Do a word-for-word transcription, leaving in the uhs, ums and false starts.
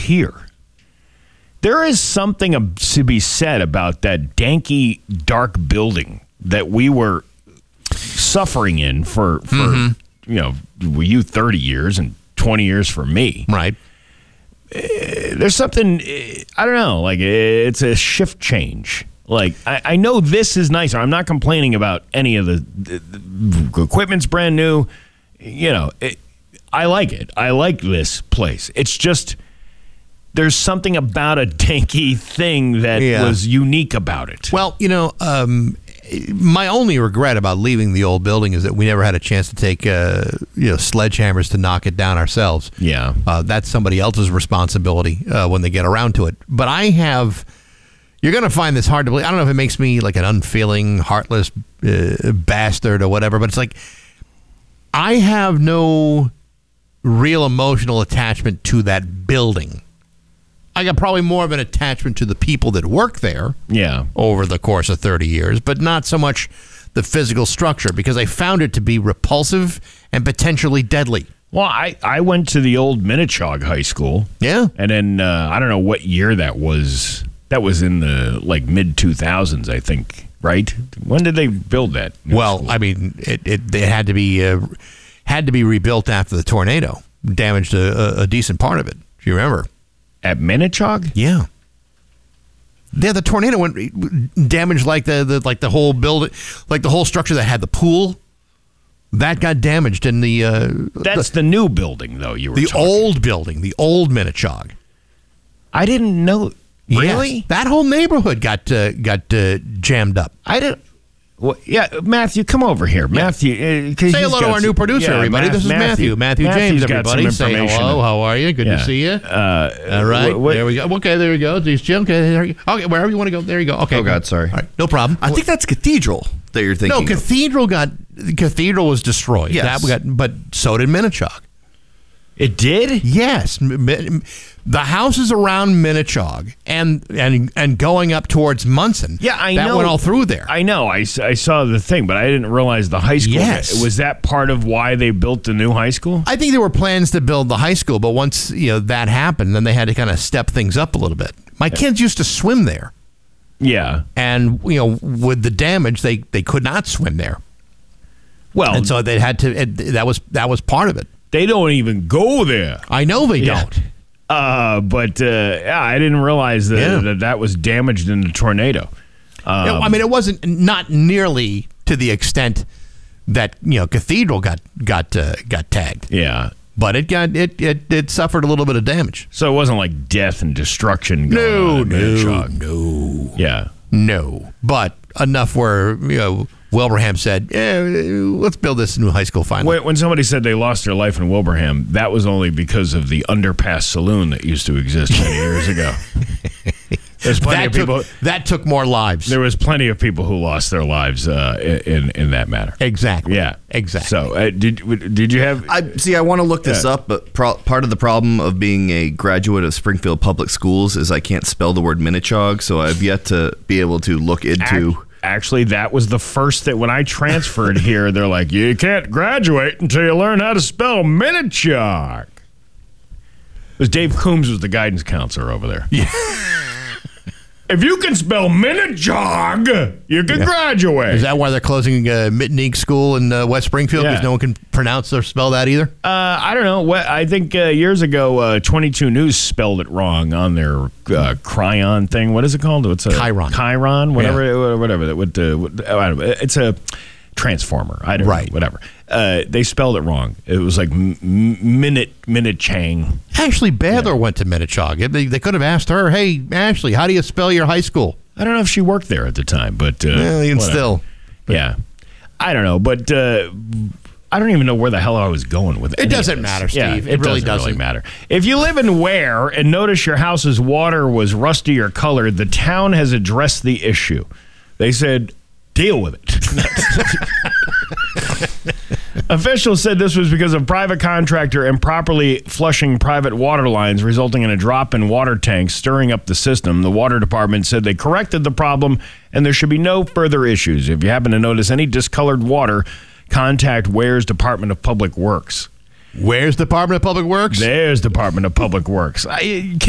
here. There is something to be said about that danky, dark building that we were suffering in for, for mm-hmm. you know, you thirty years and twenty years for me. Right. Uh, there's something, uh, I don't know, like it's a shift change. Like, I, I know this is nicer. I'm not complaining about any of the, the, the equipment's brand new. You know, it, I like it. I like this place. It's just, there's something about a danky thing that yeah. was unique about it. Well, you know, um, my only regret about leaving the old building is that we never had a chance to take uh, you know, sledgehammers to knock it down ourselves. Yeah. Uh, that's somebody else's responsibility uh, when they get around to it. But I have... You're going to find this hard to believe. I don't know if it makes me like an unfeeling, heartless uh, bastard or whatever, but it's like I have no real emotional attachment to that building. I got probably more of an attachment to the people that work there yeah. over the course of thirty years, but not so much the physical structure because I found it to be repulsive and potentially deadly. Well, I, I went to the old Minnechaug High School. Yeah. And then uh, I don't know what year that was. That was in the, like, mid two thousands, I think, right? When did they build that? Well, school? I mean, it, it, it had to be uh, had to be rebuilt after the tornado. Damaged a, a, a decent part of it, if you remember. At Minnechaug? Yeah. Yeah, the tornado went damaged like the, the like the whole building, like the whole structure that had the pool. That got damaged in the... Uh, That's the, the new building, though, you were The talking. old building, the old Minnechaug. I didn't know... Really? Yes, that whole neighborhood got uh, got uh, jammed up. I didn't. Well, yeah, Matthew, come over here, yeah. Matthew. Uh, Say hello to our some, new producer, yeah, everybody. Math, this is Matthew. Matthew, Matthew James, everybody. Say hello. How are you? Good yeah. to see you. Uh, All right. What, what, there we go. Okay, there we go. Jeez, Jim. Okay, there you go. Okay, wherever you want to go. There you go. Okay. Oh God, sorry. All right, no problem. I think that's Cathedral that you're thinking. No, Cathedral of. got Cathedral was destroyed. Yes. That got, but so did Minnechaug. It did? Yes. The houses around Minnechaug and and and going up towards Munson. Yeah, I that know. That went all through there. I know. I, I saw the thing, but I didn't realize the high school. Yes. Was that part of why they built the new high school? I think there were plans to build the high school, but once you know that happened, then they had to kind of step things up a little bit. My yeah. kids used to swim there. Yeah. And, you know, with the damage, they, they could not swim there. Well, and so they had to, it, that was that was part of it. They don't even go there. I know they yeah. don't. Uh, but, uh, yeah, I didn't realize that, yeah. that that was damaged in the tornado. Um, you know, I mean, it wasn't not nearly to the extent that, you know, Cathedral got got uh, got tagged. Yeah. But it got it, it it suffered a little bit of damage. So it wasn't like death and destruction going no, on. No, no. Yeah. No. But enough where, you know, Wilbraham said, yeah, let's build this new high school finally. When, when somebody said they lost their life in Wilbraham, that was only because of the Underpass Saloon that used to exist many years ago. There's plenty that of people. Took, that took more lives. There was plenty of people who lost their lives uh, in in that matter. Exactly. Yeah. Exactly. So uh, did did you have? I see. I want to look this uh, up, but pro- part of the problem of being a graduate of Springfield Public Schools is I can't spell the word Minnechaug, so I've yet to be able to look into. Act- Actually, that was the first that when I transferred here, they're like, you can't graduate until you learn how to spell Minnechaug. Because Dave Coombs was the guidance counselor over there. Yeah. If you can spell Minnechaug, you can yeah. graduate. Is that why they're closing uh, Mitteneg School in uh, West Springfield? Because yeah. no one can pronounce or spell that either? Uh, I don't know. What I think uh, years ago, uh, twenty-two News spelled it wrong on their uh, Cryon thing. What is it called? It's a Chiron. Chiron, whatever, yeah. whatever. That would. Uh, I don't know. It's a transformer. I don't right. know. Whatever. Uh, they spelled it wrong. It was like m- minute minute Chang. Ashley Badler yeah. went to Minnechaug. They, they could have asked her, "Hey, Ashley, how do you spell your high school?" I don't know if she worked there at the time, but uh, well, even whatever. still, but, yeah, I don't know. But uh, I don't even know where the hell I was going with it. It doesn't matter, Steve. Yeah, it, it really doesn't, doesn't really matter. If you live in Ware and notice your house's water was rusty or colored, the town has addressed the issue. They said, deal with it. Officials said this was because of private contractor improperly flushing private water lines, resulting in a drop in water tanks, stirring up the system. The water department said they corrected the problem and there should be no further issues. If you happen to notice any discolored water, contact Ware's Department of Public Works. Where's Department of Public Works? There's Department of Public Works. I,